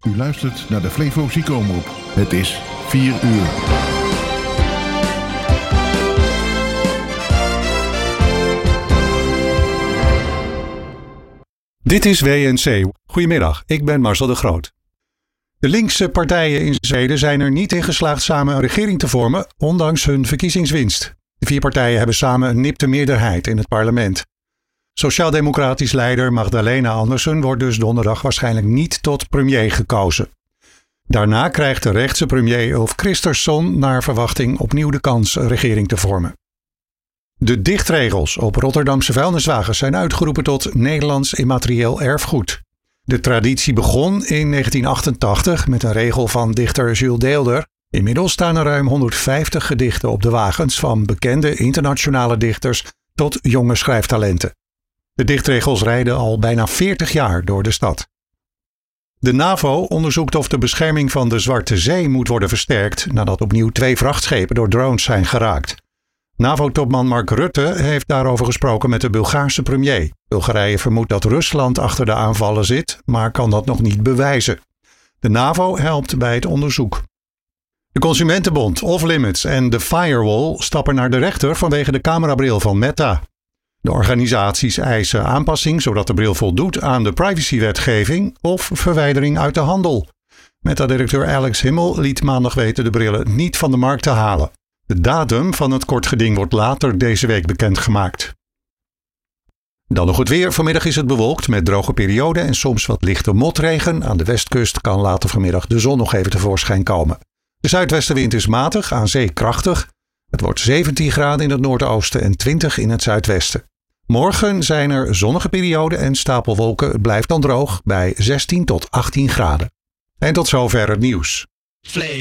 U luistert naar de Flevo Ziekenomroep. Het is 4 uur. Dit is WNC. Goedemiddag, ik ben Marcel de Groot. De linkse partijen in Zweden zijn er niet in geslaagd samen een regering te vormen, ondanks hun verkiezingswinst. De 4 partijen hebben samen een nipte meerderheid in het parlement. Sociaal-democratisch leider Magdalena Andersson wordt dus donderdag waarschijnlijk niet tot premier gekozen. Daarna krijgt de rechtse premier Ulf Kristersson naar verwachting opnieuw de kans een regering te vormen. De dichtregels op Rotterdamse vuilniswagens zijn uitgeroepen tot Nederlands immaterieel erfgoed. De traditie begon in 1988 met een regel van dichter Jules Deelder. Inmiddels staan er ruim 150 gedichten op de wagens, van bekende internationale dichters tot jonge schrijftalenten. De dichtregels rijden al bijna 40 jaar door de stad. De NAVO onderzoekt of de bescherming van de Zwarte Zee moet worden versterkt nadat opnieuw 2 vrachtschepen door drones zijn geraakt. NAVO-topman Mark Rutte heeft daarover gesproken met de Bulgaarse premier. Bulgarije vermoedt dat Rusland achter de aanvallen zit, maar kan dat nog niet bewijzen. De NAVO helpt bij het onderzoek. De Consumentenbond, Off-Limits en de Firewall stappen naar de rechter vanwege de camerabril van Meta. De organisaties eisen aanpassing zodat de bril voldoet aan de privacywetgeving of verwijdering uit de handel. Meta-directeur Alex Himmel liet maandag weten de brillen niet van de markt te halen. De datum van het kort geding wordt later deze week bekendgemaakt. Dan nog het weer. Vanmiddag is het bewolkt met droge perioden en soms wat lichte motregen. Aan de westkust kan later vanmiddag de zon nog even tevoorschijn komen. De zuidwestenwind is matig, aan zee krachtig. Het wordt 17 graden in het noordoosten en 20 in het zuidwesten. Morgen zijn er zonnige perioden en stapelwolken. Het blijft dan droog bij 16 tot 18 graden. En tot zover het nieuws.